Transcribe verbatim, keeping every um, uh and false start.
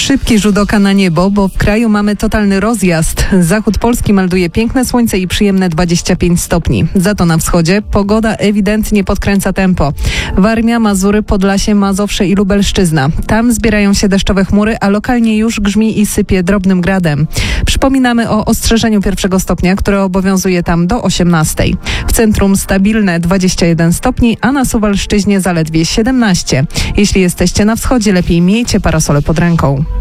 Szybki rzut oka na niebo, bo w kraju mamy totalny rozjazd. Zachód Polski melduje piękne słońce i przyjemne dwadzieścia pięć stopni. Za to na wschodzie pogoda ewidentnie podkręca tempo. Warmia, Mazury, Podlasie, Mazowsze i Lubelszczyzna. Tam zbierają się deszczowe chmury, a lokalnie już grzmi i sypie drobnym gradem. Przypominamy o ostrzeżeniu pierwszego stopnia, które obowiązuje tam do osiemnastej. W centrum stabilne dwadzieścia jeden stopni, a na Suwalszczyźnie zaledwie siedemnaście. Jeśli jesteście na wschodzie, lepiej miejcie parasole pod ręką.